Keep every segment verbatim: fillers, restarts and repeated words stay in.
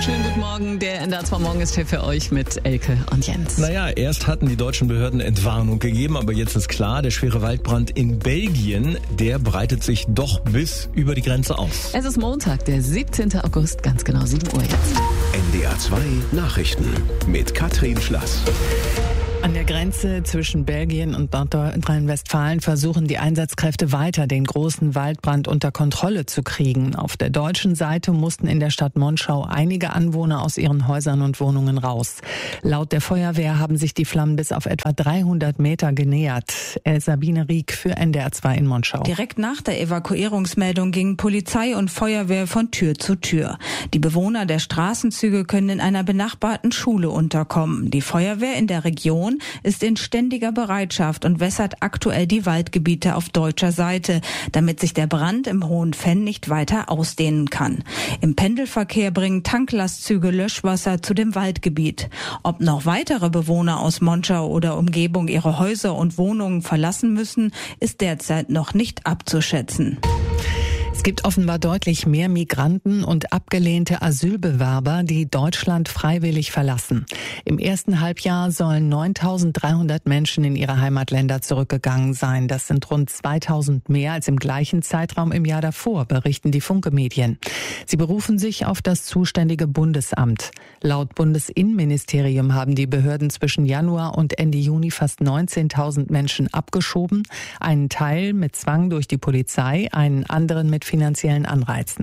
Schönen guten Morgen, der N D R zwei Morgen ist hier für euch mit Elke und Jens. Naja, erst hatten die deutschen Behörden Entwarnung gegeben, aber jetzt ist klar, der schwere Waldbrand in Belgien, der breitet sich doch bis über die Grenze aus. Es ist Montag, der siebzehnten August, ganz genau sieben Uhr jetzt. N D R zwei Nachrichten mit Katrin Schlass. An der Grenze zwischen Belgien und Nordrhein-Westfalen versuchen die Einsatzkräfte weiter, den großen Waldbrand unter Kontrolle zu kriegen. Auf der deutschen Seite mussten in der Stadt Monschau einige Anwohner aus ihren Häusern und Wohnungen raus. Laut der Feuerwehr haben sich die Flammen bis auf etwa dreihundert Meter genähert. El Sabine Rieck für N D R zwei in Monschau. Direkt nach der Evakuierungsmeldung gingen Polizei und Feuerwehr von Tür zu Tür. Die Bewohner der Straßenzüge können in einer benachbarten Schule unterkommen. Die Feuerwehr in der Region ist in ständiger Bereitschaft und wässert aktuell die Waldgebiete auf deutscher Seite, damit sich der Brand im Hohen Venn nicht weiter ausdehnen kann. Im Pendelverkehr bringen Tanklastzüge Löschwasser zu dem Waldgebiet. Ob noch weitere Bewohner aus Monschau oder Umgebung ihre Häuser und Wohnungen verlassen müssen, ist derzeit noch nicht abzuschätzen. Es gibt offenbar deutlich mehr Migranten und abgelehnte Asylbewerber, die Deutschland freiwillig verlassen. Im ersten Halbjahr sollen neuntausenddreihundert Menschen in ihre Heimatländer zurückgegangen sein. Das sind rund zweitausend mehr als im gleichen Zeitraum im Jahr davor, berichten die Funke-Medien. Sie berufen sich auf das zuständige Bundesamt. Laut Bundesinnenministerium haben die Behörden zwischen Januar und Ende Juni fast neunzehntausend Menschen abgeschoben, einen Teil mit Zwang durch die Polizei, einen anderen mit finanziellen Anreizen.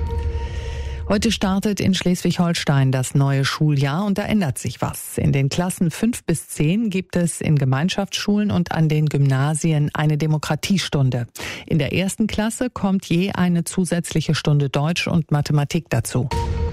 Heute startet in Schleswig-Holstein das neue Schuljahr und da ändert sich was. In den Klassen fünf bis zehn gibt es in Gemeinschaftsschulen und an den Gymnasien eine Demokratiestunde. In der ersten Klasse kommt je eine zusätzliche Stunde Deutsch und Mathematik dazu.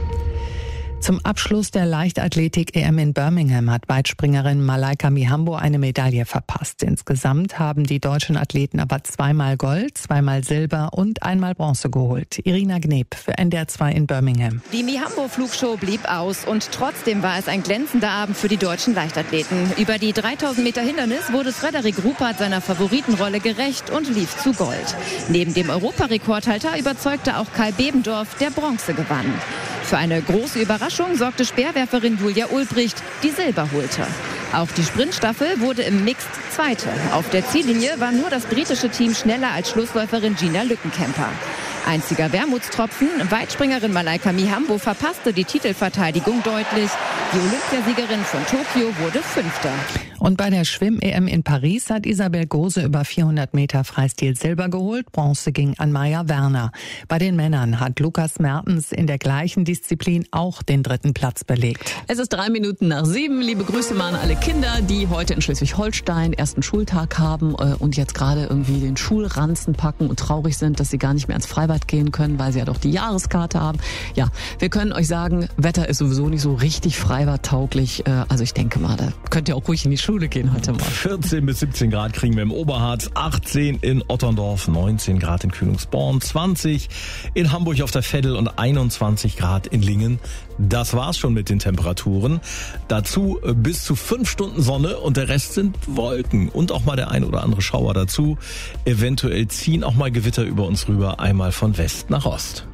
Zum Abschluss der Leichtathletik-E M in Birmingham hat Weitspringerin Malaika Mihambo eine Medaille verpasst. Insgesamt haben die deutschen Athleten aber zweimal Gold, zweimal Silber und einmal Bronze geholt. Irina Gneb für N D R zwei in Birmingham. Die Mihambo-Flugshow blieb aus und trotzdem war es ein glänzender Abend für die deutschen Leichtathleten. Über die dreitausend Meter Hindernis wurde Frederik Ruppert seiner Favoritenrolle gerecht und lief zu Gold. Neben dem Europarekordhalter überzeugte auch Kai Bebendorf, der Bronze gewann. Für eine große Überraschung sorgte Speerwerferin Julia Ulbricht, die Silber holte. Auch die Sprintstaffel wurde im Mixed Zweite. Auf der Ziellinie war nur das britische Team schneller als Schlussläuferin Gina Lückenkämper. Einziger Wermutstropfen, Weitspringerin Malaika Mihambo verpasste die Titelverteidigung deutlich. Die Olympiasiegerin von Tokio wurde Fünfte. Und bei der Schwimm-E M in Paris hat Isabel Gose über vierhundert Meter Freistil Silber geholt. Bronze ging an Maja Werner. Bei den Männern hat Lukas Mertens in der gleichen Disziplin auch den dritten Platz belegt. Es ist drei Minuten nach sieben. Liebe Grüße mal an alle Kinder, die heute in Schleswig-Holstein ersten Schultag haben und jetzt gerade irgendwie den Schulranzen packen und traurig sind, dass sie gar nicht mehr ins Freibad gehen können, weil sie ja doch die Jahreskarte haben. Ja, wir können euch sagen, Wetter ist sowieso nicht so richtig freibadtauglich. Also ich denke mal, da könnt ihr auch ruhig in die Schule gehen heute mal. vierzehn bis siebzehn Grad kriegen wir im Oberharz, achtzehn in Otterndorf, neunzehn Grad in Kühlungsborn, zwanzig in Hamburg auf der Veddel und einundzwanzig Grad in Lingen. Das war's schon mit den Temperaturen. Dazu bis zu fünf Stunden Sonne und der Rest sind Wolken und auch mal der ein oder andere Schauer dazu. Eventuell ziehen auch mal Gewitter über uns rüber, einmal von West nach Ost.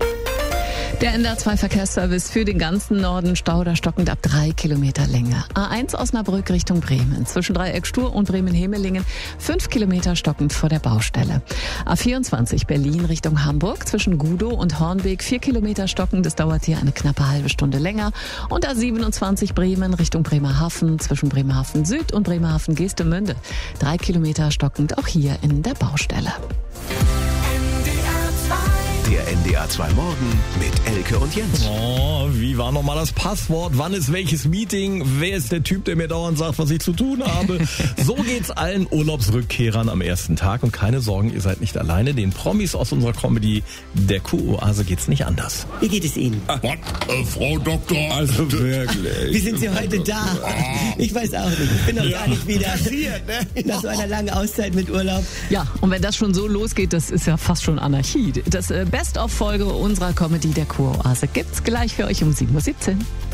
Der N D R zwei Verkehrsservice für den ganzen Norden, Stauder stockend ab drei Kilometer Länge. A eins Osnabrück Richtung Bremen, zwischen Dreieck Stur und Bremen-Hemelingen, fünf Kilometer stockend vor der Baustelle. A vierundzwanzig Berlin Richtung Hamburg, zwischen Gudow und Hornbeek, vier Kilometer stockend, es dauert hier eine knappe halbe Stunde länger. Und A siebenundzwanzig Bremen Richtung Bremerhaven, zwischen Bremerhaven Süd und Bremerhaven Geestemünde, drei Kilometer stockend, auch hier in der Baustelle. Der N D R zwei Morgen mit Elke und Jens. Oh, wie war nochmal das Passwort? Wann ist welches Meeting? Wer ist der Typ, der mir dauernd sagt, was ich zu tun habe? So geht's allen Urlaubsrückkehrern am ersten Tag. Und keine Sorgen, ihr seid nicht alleine. Den Promis aus unserer Comedy, der Q-Oase, geht's nicht anders. Wie geht es Ihnen? Was? Äh, Frau Doktor? Also wirklich. Wie sind Sie heute da? Ich weiß auch nicht. Ich bin noch ja. gar nicht wieder passiert, ne? nach so einer langen Auszeit mit Urlaub. Ja, und wenn das schon so losgeht, das ist ja fast schon Anarchie. Das äh, Best-of-Folge unserer Comedy der Q-Oase gibt's gleich für euch um sieben Uhr siebzehn.